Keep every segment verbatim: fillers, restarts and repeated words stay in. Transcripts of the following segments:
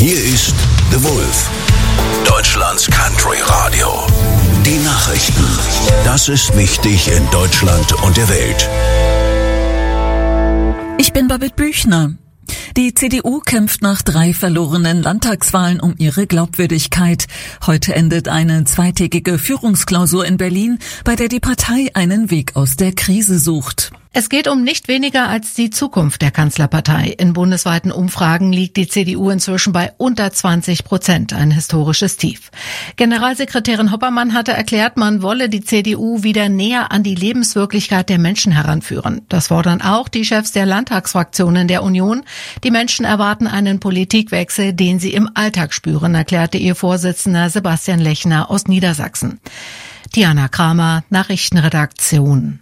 Hier ist The Wolf, Deutschlands Country Radio. Die Nachrichten. Das ist wichtig in Deutschland und der Welt. Ich bin Babette Büchner. Die C D U kämpft nach drei verlorenen Landtagswahlen um ihre Glaubwürdigkeit. Heute endet eine zweitägige Führungsklausur in Berlin, bei der die Partei einen Weg aus der Krise sucht. Es geht um nicht weniger als die Zukunft der Kanzlerpartei. In bundesweiten Umfragen liegt die C D U inzwischen bei unter zwanzig Prozent, ein historisches Tief. Generalsekretärin Hoppermann hatte erklärt, man wolle die C D U wieder näher an die Lebenswirklichkeit der Menschen heranführen. Das fordern auch die Chefs der Landtagsfraktionen der Union. Die Menschen erwarten einen Politikwechsel, den sie im Alltag spüren, erklärte ihr Vorsitzender Sebastian Lechner aus Niedersachsen. Diana Kramer, Nachrichtenredaktion.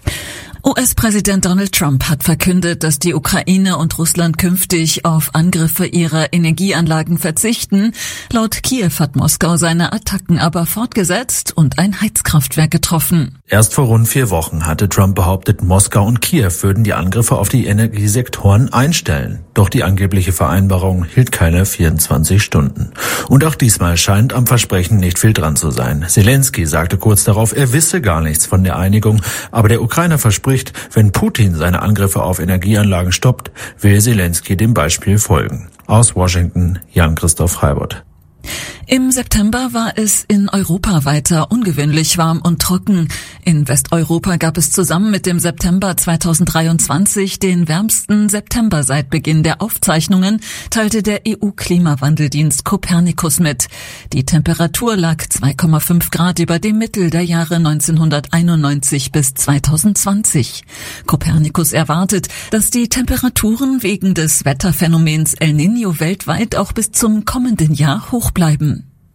U S-Präsident Donald Trump hat verkündet, dass die Ukraine und Russland künftig auf Angriffe ihrer Energieanlagen verzichten. Laut Kiew hat Moskau seine Attacken aber fortgesetzt und ein Heizkraftwerk getroffen. Erst vor rund vier Wochen hatte Trump behauptet, Moskau und Kiew würden die Angriffe auf die Energiesektoren einstellen. Doch die angebliche Vereinbarung hielt keine vierundzwanzig Stunden. Und auch diesmal scheint am Versprechen nicht viel dran zu sein. Zelensky sagte kurz darauf, er wisse gar nichts von der Einigung, aber der Ukrainer verspricht, wenn Putin seine Angriffe auf Energieanlagen stoppt, will Zelensky dem Beispiel folgen. Aus Washington, Jan-Christoph Heibert. Im September war es in Europa weiter ungewöhnlich warm und trocken. In Westeuropa gab es zusammen mit dem September zweitausenddreiundzwanzig den wärmsten September seit Beginn der Aufzeichnungen, teilte der E U-Klimawandeldienst Copernicus mit. Die Temperatur lag zwei Komma fünf Grad über dem Mittel der Jahre neunzehnhunderteinundneunzig bis zweitausendzwanzig. Copernicus erwartet, dass die Temperaturen wegen des Wetterphänomens El Niño weltweit auch bis zum kommenden Jahr hoch bleiben.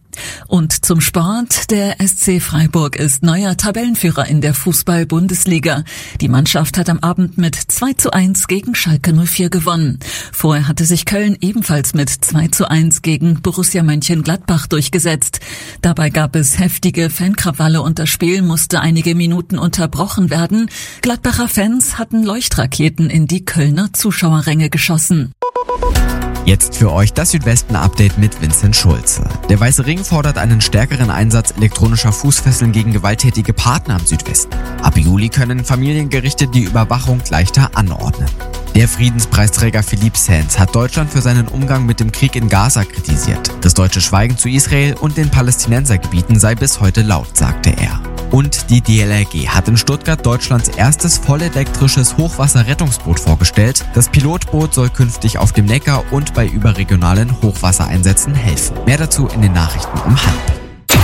Und zum Sport. Der S C Freiburg ist neuer Tabellenführer in der Fußball-Bundesliga. Die Mannschaft hat am Abend mit zwei zu eins gegen Schalke null vier gewonnen. Vorher hatte sich Köln ebenfalls mit zwei zu eins gegen Borussia Mönchengladbach durchgesetzt. Dabei gab es heftige Fankrawalle und das Spiel musste einige Minuten unterbrochen werden. Gladbacher Fans hatten Leuchtraketen in die Kölner Zuschauerränge geschossen. Jetzt für euch das Südwesten-Update mit Vincent Schulze. Der Weiße Ring fordert einen stärkeren Einsatz elektronischer Fußfesseln gegen gewalttätige Partner am Südwesten. Ab Juli können Familiengerichte die Überwachung leichter anordnen. Der Friedenspreisträger Philippe Sands hat Deutschland für seinen Umgang mit dem Krieg in Gaza kritisiert. Das deutsche Schweigen zu Israel und den Palästinensergebieten sei bis heute laut, sagte er. Und die D L R G hat in Stuttgart Deutschlands erstes vollelektrisches Hochwasserrettungsboot vorgestellt. Das Pilotboot soll künftig auf dem Neckar und bei überregionalen Hochwassereinsätzen helfen. Mehr dazu in den Nachrichten um halb.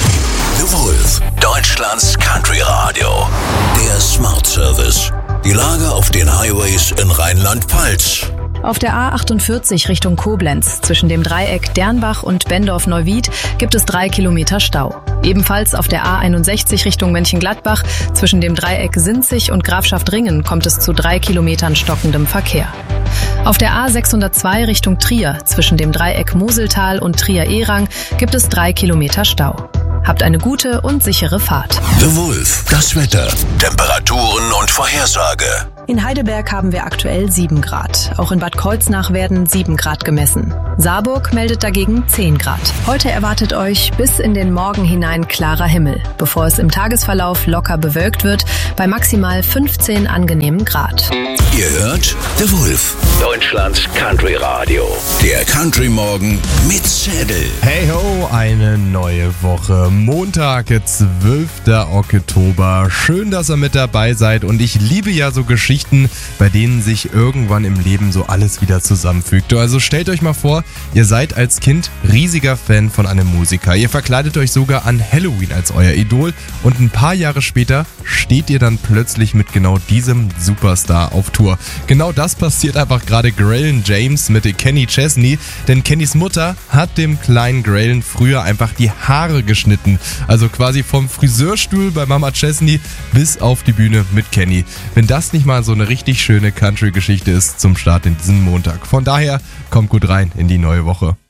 The Wolf, Deutschlands Country Radio. Der Smart Service. Die Lage auf den Highways in Rheinland-Pfalz. Auf der A achtundvierzig Richtung Koblenz zwischen dem Dreieck Dernbach und Bendorf-Neuwied gibt es drei Kilometer Stau. Ebenfalls auf der A einundsechzig Richtung Mönchengladbach zwischen dem Dreieck Sinzig und Grafschaft Ringen kommt es zu drei Kilometern stockendem Verkehr. Auf der A sechshundertzwei Richtung Trier zwischen dem Dreieck Moseltal und Trier-Ehrang gibt es drei Kilometer Stau. Habt eine gute und sichere Fahrt. The Wolf, das Wetter, Temperaturen und Vorhersage. In Heidelberg haben wir aktuell sieben Grad. Auch in Bad Kreuznach werden sieben Grad gemessen. Saarburg meldet dagegen zehn Grad. Heute erwartet euch bis in den Morgen hinein klarer Himmel, bevor es im Tagesverlauf locker bewölkt wird, bei maximal fünfzehn angenehmen Grad. Ihr hört The Wolf, Deutschlands Country Radio. Der Country Morgen mit Zettel. Hey ho, eine neue Woche. Montag, zwölfter Oktober. Schön, dass ihr mit dabei seid und ich liebe ja so Geschichten, bei denen sich irgendwann im Leben so alles wieder zusammenfügt. Also stellt euch mal vor, ihr seid als Kind riesiger Fan von einem Musiker. Ihr verkleidet euch sogar an Halloween als euer Idol und ein paar Jahre später steht ihr dann plötzlich mit genau diesem Superstar auf Tour. Genau das passiert einfach gerade Graylin James mit Kenny Chesney, denn Kennys Mutter hat dem kleinen Graylin früher einfach die Haare geschnitten. Also quasi vom Friseurstuhl bei Mama Chesney bis auf die Bühne mit Kenny. Wenn das nicht mal so eine richtig schöne Country-Geschichte ist zum Start in diesem Montag. Von daher, kommt gut rein in die neue Woche.